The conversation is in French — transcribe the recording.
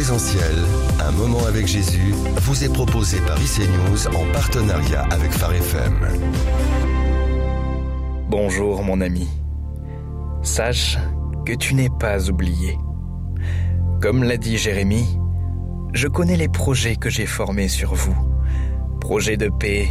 Essentiel, un moment avec Jésus, vous est proposé par IC News en partenariat avec Phare FM. Bonjour mon ami. Sache que tu n'es pas oublié. Comme l'a dit Jérémie, je connais les projets que j'ai formés sur vous. Projets de paix